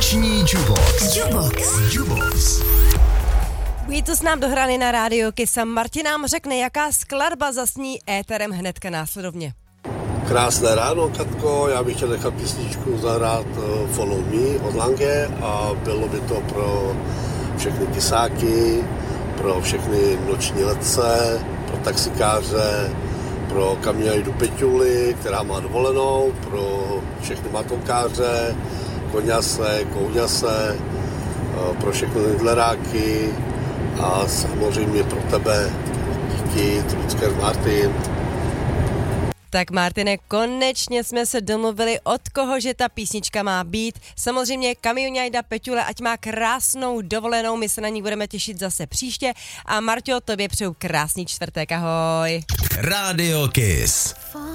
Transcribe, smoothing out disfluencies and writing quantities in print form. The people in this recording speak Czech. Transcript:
Noční Jubox. Beatles nám dohráli na rádio Kiss a Martin nám řekne, jaká skladba zasní éterem hnedka následovně. Krásné ráno, Katko, já bych chtěl nechat písničku zahrát Follow Me od Lange a bylo by to pro všechny kysáky, pro všechny noční letce, pro taxikáře, pro kamionajdu Peťuli, která má dovolenou, pro všechny matonkáře, koňase, kouňase, pro všechny lidleráky a samozřejmě pro tebe. Díky, Trucker Martin. Tak Martine, konečně jsme se domluvili, od koho že ta písnička má být. Samozřejmě kamionajda Peťule, ať má krásnou dovolenou, my se na ní budeme těšit zase příště. A Marťo, tobě přeju krásný čtvrtek, ahoj. Radio Kiss.